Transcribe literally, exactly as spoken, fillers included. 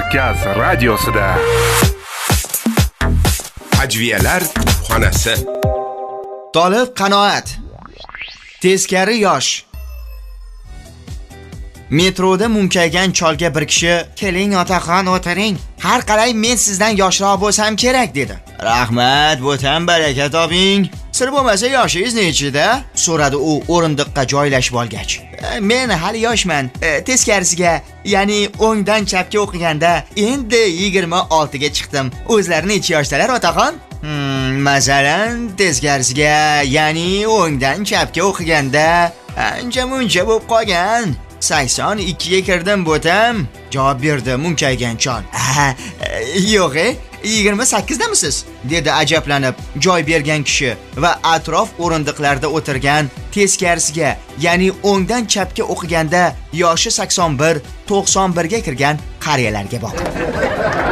Markaz radiosida. Ajviyalar xonasi. Tolib qanoat. Teskari yosh. Metroda munkaygan cholga bir kishi "Keling otaxon, o'tiring. Har qalay men sizdan yoshroq bo'lsam kerak" dedi. "Rahmat, bo'tam baraka toping. Sir bo'lmasa yoshingiz nechida?" so'radi u o'rindiqqa joylashib olgach. E, "Men hali yoshman. E, teskarisiga, ya'ni o'ngdan chapga o'qiganda endi yigirma oltiga chiqdim. O'zlari necha yoshdalar otaxon?" Hmm, masalan, teskarisiga, ya'ni o'ngdan chapga o'qiganda ancha-muncha bo'lib qolgan. sakson ikkiga kirdim bo'tam, javob berdi munkaygan chol. "Yo'q, e, yigirma sakkizdanmisiz?" dedi ajablanib joy bergan kishi va atrof o'rindiqlarda o'tirgan teskarisiga, ya'ni o'ngdan chapga o'qiganda yoshi sakson bir to'qson birga kirgan qariyalarga boqdi.